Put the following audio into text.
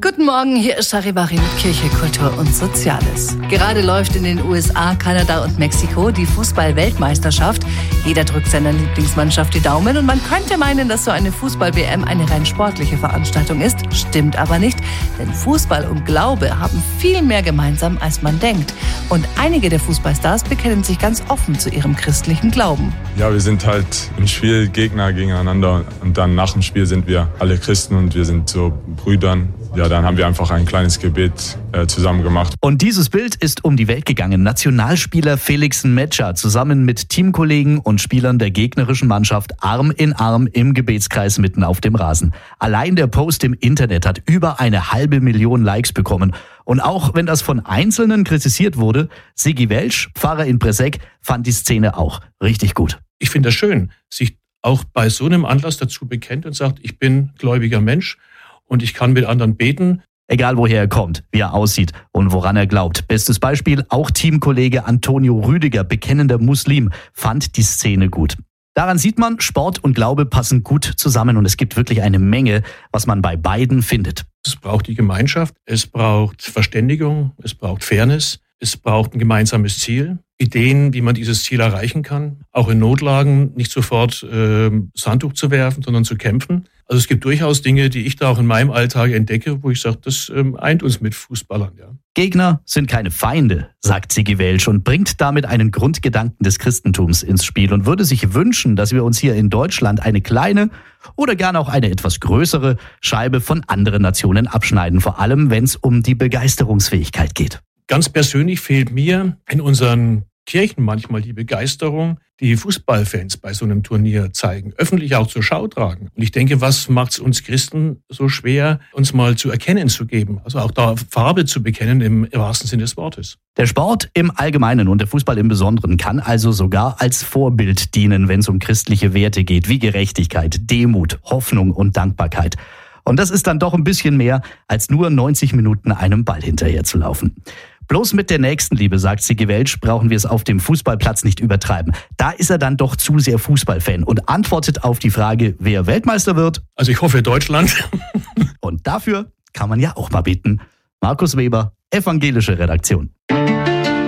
Guten Morgen, hier ist Charivari mit Kirche, Kultur und Soziales. Gerade läuft in den USA, Kanada und Mexiko die Fußball-Weltmeisterschaft. Jeder drückt seiner Lieblingsmannschaft die Daumen und man könnte meinen, dass so eine Fußball-WM eine rein sportliche Veranstaltung ist. Stimmt aber nicht, denn Fußball und Glaube haben viel mehr gemeinsam, als man denkt. Und einige der Fußballstars bekennen sich ganz offen zu ihrem christlichen Glauben. Ja, wir sind halt im Spiel Gegner gegeneinander und dann nach dem Spiel sind wir alle Christen und wir sind so Brüdern. Ja, dann haben wir einfach ein kleines Gebet zusammen gemacht. Und dieses Bild ist um die Welt gegangen. Nationalspieler Felix Metscher zusammen mit Teamkollegen und Spielern der gegnerischen Mannschaft Arm in Arm im Gebetskreis mitten auf dem Rasen. Allein der Post im Internet hat über 500.000 Likes bekommen. Und auch wenn das von Einzelnen kritisiert wurde, Sigi Welsch, Pfarrer in Brezek, fand die Szene auch richtig gut. Ich finde das schön, sich auch bei so einem Anlass dazu bekennt und sagt, ich bin gläubiger Mensch. Und ich kann mit anderen beten. Egal woher er kommt, wie er aussieht und woran er glaubt. Bestes Beispiel, auch Teamkollege Antonio Rüdiger, bekennender Muslim, fand die Szene gut. Daran sieht man, Sport und Glaube passen gut zusammen und es gibt wirklich eine Menge, was man bei beiden findet. Es braucht die Gemeinschaft, es braucht Verständigung, es braucht Fairness, es braucht ein gemeinsames Ziel, Ideen, wie man dieses Ziel erreichen kann. Auch in Notlagen nicht sofort das Handtuch zu werfen, sondern zu kämpfen. Also es gibt durchaus Dinge, die ich da auch in meinem Alltag entdecke, wo ich sage, das eint uns mit Fußballern. Ja. Gegner sind keine Feinde, sagt Sigi Welsch und bringt damit einen Grundgedanken des Christentums ins Spiel und würde sich wünschen, dass wir uns hier in Deutschland eine kleine oder gerne auch eine etwas größere Scheibe von anderen Nationen abschneiden, vor allem wenn es um die Begeisterungsfähigkeit geht. Ganz persönlich fehlt mir in unseren Kirchen manchmal die Begeisterung, die Fußballfans bei so einem Turnier zeigen, öffentlich auch zur Schau tragen. Und ich denke, was macht es uns Christen so schwer, uns mal zu erkennen zu geben, also auch da Farbe zu bekennen im wahrsten Sinne des Wortes. Der Sport im Allgemeinen und der Fußball im Besonderen kann also sogar als Vorbild dienen, wenn es um christliche Werte geht, wie Gerechtigkeit, Demut, Hoffnung und Dankbarkeit. Und das ist dann doch ein bisschen mehr, als nur 90 Minuten einem Ball hinterher zu laufen. Bloß mit der Nächstenliebe, sagt Sigi Welsch, brauchen wir es auf dem Fußballplatz nicht übertreiben. Da ist er dann doch zu sehr Fußballfan und antwortet auf die Frage, wer Weltmeister wird. Also ich hoffe Deutschland. Und dafür kann man ja auch mal beten. Markus Weber, Evangelische Redaktion.